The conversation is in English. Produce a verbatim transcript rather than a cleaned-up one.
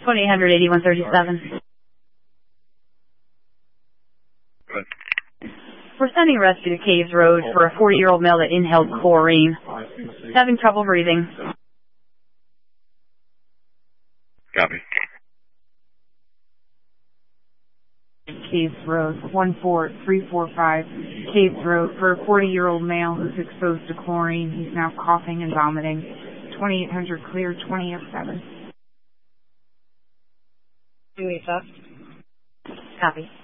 twenty-eight hundred eighty-one thirty-seven. Good. We're sending rescue to Caves Road for a forty-year-old male that inhaled chlorine. He's having trouble breathing. Copy. Caves Road, one four three four five, Caves Road, for a forty-year-old male who's exposed to chlorine. He's now coughing and vomiting. twenty-eight hundred clear, twenty oh seven. Do we accept? Copy.